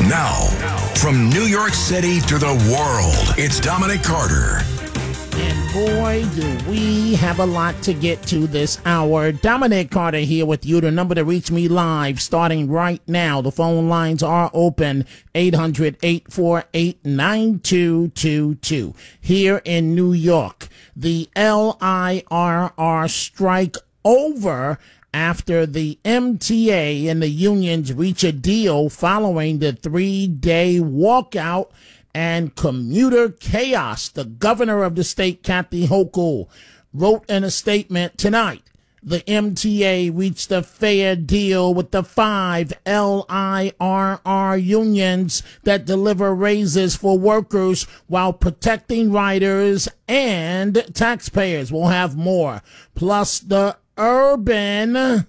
Now, from New York City to the world, it's Dominic Carter. And boy, do we have a lot to get to this hour. Dominic Carter here with you. The number to reach me live starting right now. The phone lines are open, 800-848-9222. Here in New York, the LIRR strike over after the MTA and the unions reach a deal following the 3-day walkout and commuter chaos. The governor of the state, Kathy Hochul, wrote in a statement tonight, the MTA reached a fair deal with the 5 LIRR unions that deliver raises for workers while protecting riders and taxpayers. We'll have more. Plus the urban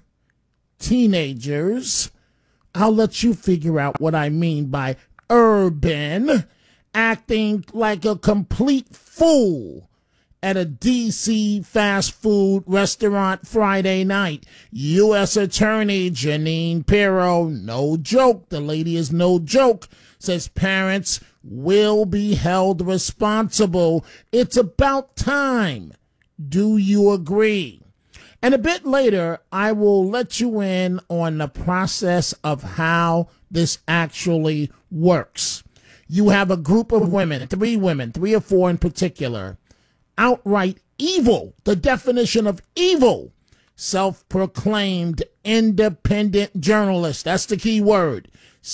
teenagers. I'll let you figure out what I mean by urban, acting like a complete fool at a D.C. fast food restaurant Friday night. U.S. Attorney Jeanine Pirro, no joke, the lady is no joke, says parents will be held responsible. It's about time. Do you agree? And a bit later, I will let you in on the process of how this actually works. You have a group of women, 3 or 4 in particular, outright evil, the definition of evil, self-proclaimed independent journalists. That's the key word.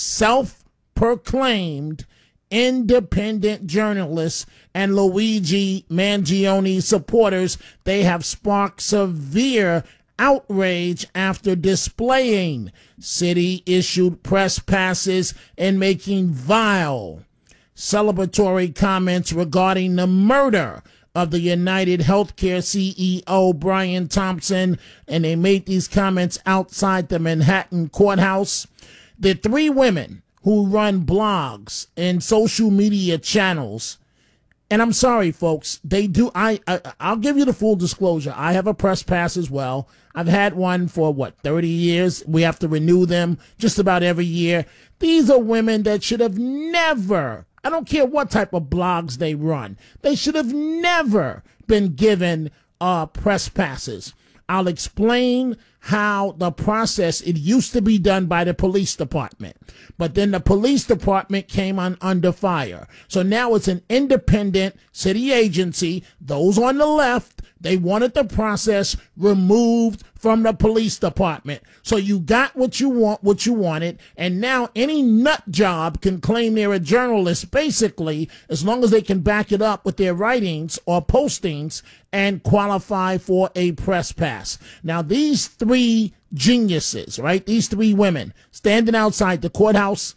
Self-proclaimed independent journalists and Luigi Mangione supporters. They have sparked severe outrage after displaying city-issued press passes and making vile celebratory comments regarding the murder of the United Healthcare CEO, Brian Thompson, and they made these comments outside the Manhattan courthouse. The 3 women who run blogs and social media channels, and I'm sorry, folks, they do. I'll give you the full disclosure. I have a press pass as well. I've had one for 30 years. We have to renew them just about every year. These are women that should have never, I don't care what type of blogs they run, they should have never been given press passes. I'll explain how the process, it used to be done by the police department, but then the police department came under fire. So now it's an independent city agency. Those on the left, they wanted the process removed from the police department. So you got what you wanted, and now any nut job can claim they're a journalist, basically, as long as they can back it up with their writings or postings and qualify for a press pass. Now, these 3 geniuses, right? These 3 women standing outside the courthouse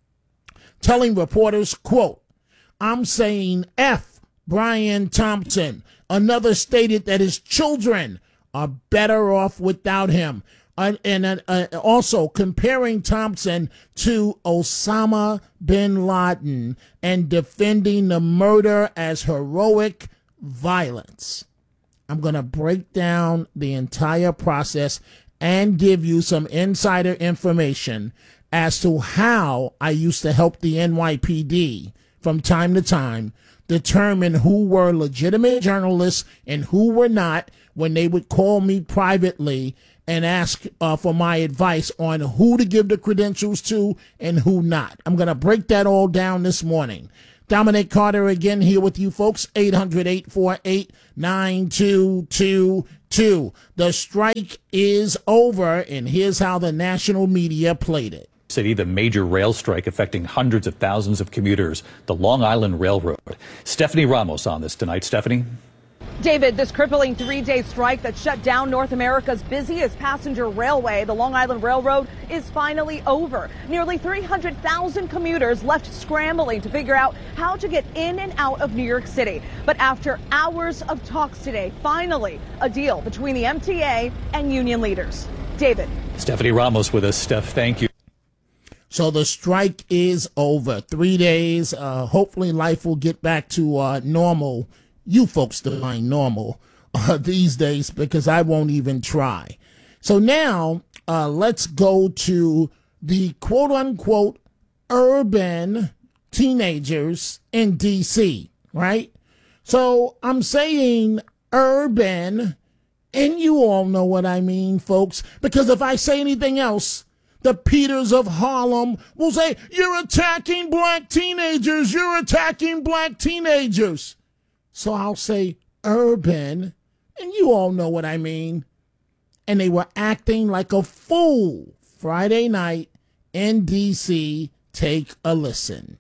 telling reporters, quote, "I'm saying F Brian Thompson." Another stated that his children are better off without him. And also comparing Thompson to Osama bin Laden and defending the murder as heroic violence. I'm going to break down the entire process and give you some insider information as to how I used to help the NYPD from time to time determine who were legitimate journalists and who were not when they would call me privately and ask for my advice on who to give the credentials to and who not. I'm going to break that all down this morning. Dominic Carter again here with you folks, 800-848-9222. The strike is over, and here's how the national media played it. City, the major rail strike affecting hundreds of thousands of commuters, the Long Island Railroad. Stephanie Ramos on this tonight. Stephanie? David, this crippling 3-day strike that shut down North America's busiest passenger railway, the Long Island Railroad, is finally over. Nearly 300,000 commuters left scrambling to figure out how to get in and out of New York City. But after hours of talks today, finally a deal between the MTA and union leaders. David. Stephanie Ramos with us. Steph, thank you. So the strike is over. 3 days. Hopefully life will get back to normal. You folks define normal these days, because I won't even try. So now let's go to the quote-unquote urban teenagers in D.C., right? So I'm saying urban, and you all know what I mean, folks, because if I say anything else, the Peters of Harlem will say, you're attacking black teenagers, you're attacking black teenagers. So I'll say urban, and you all know what I mean. And they were acting like a fool Friday night in D.C. Take a listen.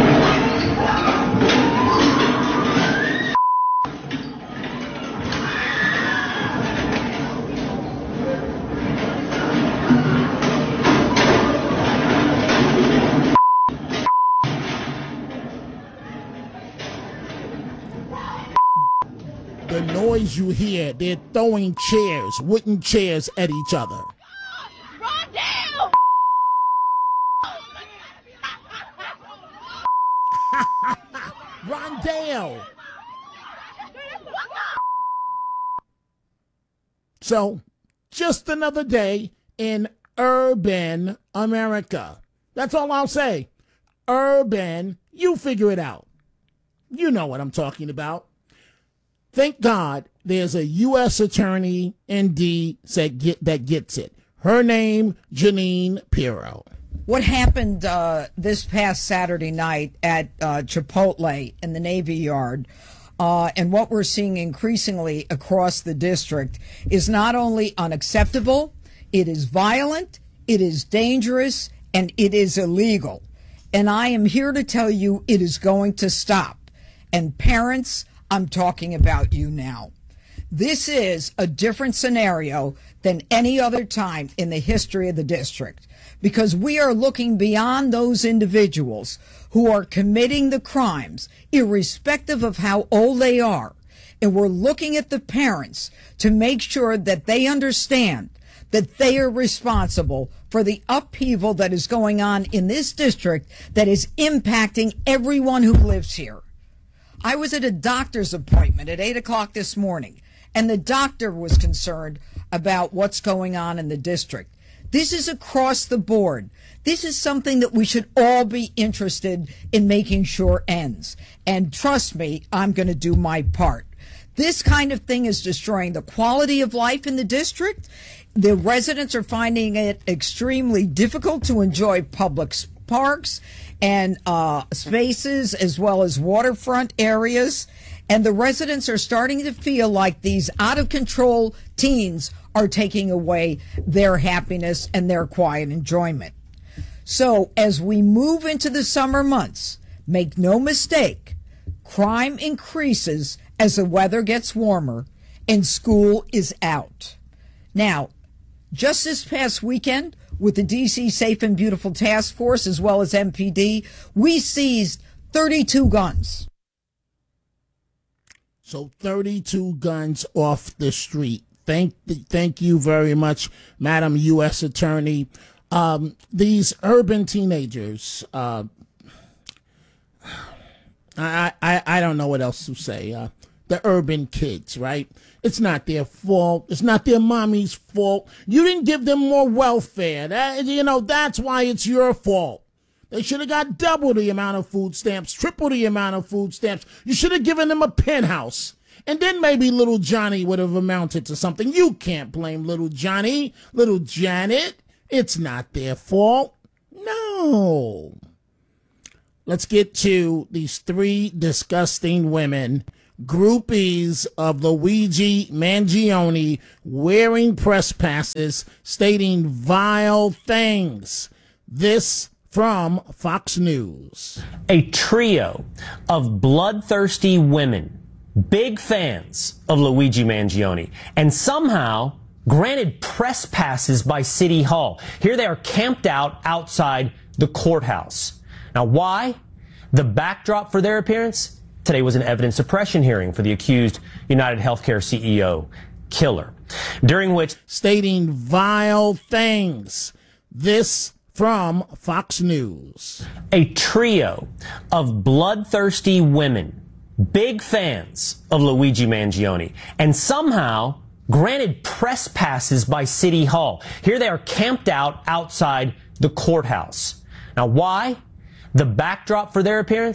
The noise you hear, they're throwing chairs, wooden chairs at each other. Rondell! Rondell! So, just another day in urban America. That's all I'll say. Urban, you figure it out. You know what I'm talking about. Thank God there's a U.S. attorney in D that gets it. Her name, Jeanine Pirro. What happened this past Saturday night at Chipotle in the Navy Yard, and what we're seeing increasingly across the district, is not only unacceptable, it is violent, it is dangerous, and it is illegal. And I am here to tell you it is going to stop. And parents, I'm talking about you now. This is a different scenario than any other time in the history of the district, because we are looking beyond those individuals who are committing the crimes, irrespective of how old they are. And we're looking at the parents to make sure that they understand that they are responsible for the upheaval that is going on in this district that is impacting everyone who lives here. I was at a doctor's appointment at 8 o'clock this morning, and the doctor was concerned about what's going on in the district. This is across the board. This is something that we should all be interested in making sure ends. And trust me, I'm going to do my part. This kind of thing is destroying the quality of life in the district. The residents are finding it extremely difficult to enjoy public parks and spaces, as well as waterfront areas. And the residents are starting to feel like these out-of-control teens are taking away their happiness and their quiet enjoyment. So as we move into the summer months, make no mistake, crime increases as the weather gets warmer and school is out. Now, just this past weekend, with the D.C. Safe and Beautiful Task Force, as well as MPD, we seized 32 guns. So 32 guns off the street. Thank you very much, Madam U.S. Attorney. These urban teenagers, I don't know what else to say. The urban kids, right? It's not their fault. It's not their mommy's fault. You didn't give them more welfare. That's why it's your fault. They should have got double the amount of food stamps, triple the amount of food stamps. You should have given them a penthouse. And then maybe little Johnny would have amounted to something. You can't blame little Johnny, little Janet. It's not their fault. No. Let's get to these three disgusting women, groupies of Luigi Mangione, wearing press passes, stating vile things. This from Fox News. A trio of bloodthirsty women, big fans of Luigi Mangione, and somehow granted press passes by City Hall. Here they are camped out outside the courthouse. Now, why? The backdrop for their appearance? Today was an evidence suppression hearing for the accused United Healthcare CEO, Killer, during which stating vile things. This from Fox News. A trio of bloodthirsty women, big fans of Luigi Mangione, and somehow granted press passes by City Hall. Here they are camped out outside the courthouse. Now, why? The backdrop for their appearance?